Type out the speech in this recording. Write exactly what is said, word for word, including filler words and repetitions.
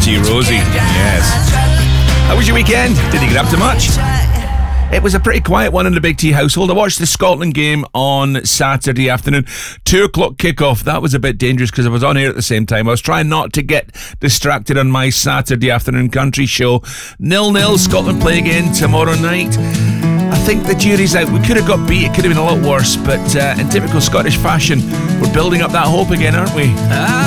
Naughty Rosie. Yes. How was your weekend? Did you get up to much? It was a pretty quiet one in the Big T household. I watched the Scotland game on Saturday afternoon. Two o'clock kickoff. That was a bit dangerous because I was on air at the same time. I was trying not to get distracted on my Saturday afternoon country show. Nil-nil, Scotland play again tomorrow night. I think the jury's out. We could have got beat. It could have been a lot worse. But uh, in typical Scottish fashion, we're building up that hope again, aren't we?